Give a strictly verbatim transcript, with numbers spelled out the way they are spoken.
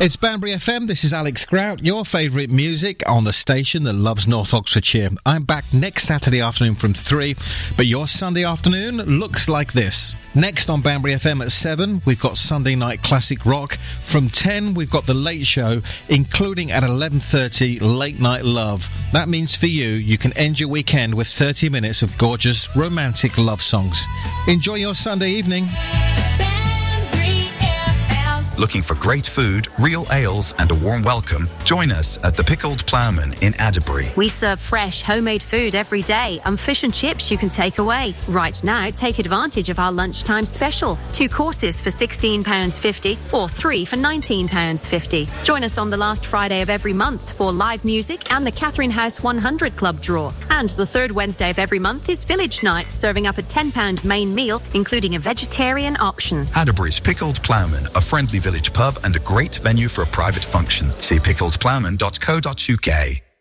It's Banbury F M, this is Alex Grout, your favourite music on the station that loves North Oxfordshire. I'm back next Saturday afternoon from three, but your Sunday afternoon looks like this. Next on Banbury F M at seven, we've got Sunday Night Classic Rock. From ten, we've got The Late Show, including at eleven thirty, Late Night Love. That means for you, you can end your weekend with thirty minutes of gorgeous romantic love songs. Enjoy your Sunday evening. Looking for great food, real ales and a warm welcome? Join us at the Pickled Ploughman in Adderbury. We serve fresh, homemade food every day and fish and chips you can take away. Right now, take advantage of our lunchtime special. Two courses for sixteen pounds fifty or three for nineteen pounds fifty. Join us on the last Friday of every month for live music and the Catherine House one hundred Club draw. And the third Wednesday of every month is Village Night, serving up a ten pounds main meal, including a vegetarian option. Adderbury's Pickled Ploughman, a friendly village pub and a great venue for a private function. See pickledploughman dot co dot uk.